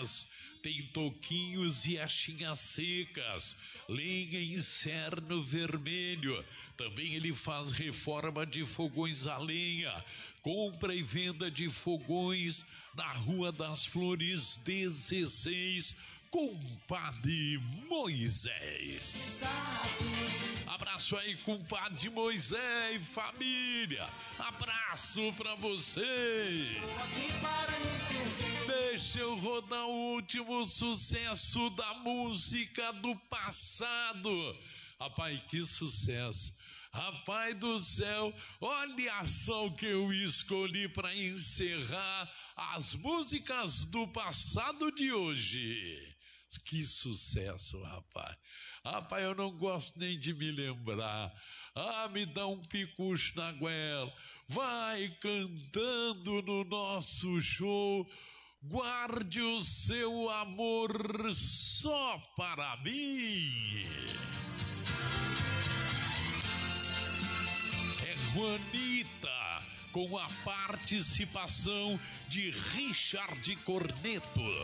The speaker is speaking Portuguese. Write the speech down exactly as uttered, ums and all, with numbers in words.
Moisés, tem toquinhos e achinhas secas, lenha em cerno vermelho. Também ele faz reforma de fogões a lenha, compra e venda de fogões na Rua das Flores dezesseis, Compadre Moisés. Abraço aí, compadre Moisés, família. Abraço pra vocês. Deixa eu rodar o último sucesso da música do passado. Rapaz, que sucesso. Rapaz do céu, olha só o que eu escolhi para encerrar as músicas do passado de hoje. Que sucesso, rapaz. Rapaz, eu não gosto nem de me lembrar. Ah, me dá um picucho na goela. Vai cantando no nosso show. Guarde o seu amor só para mim. É Juanita, com a participação de Richard Corneto.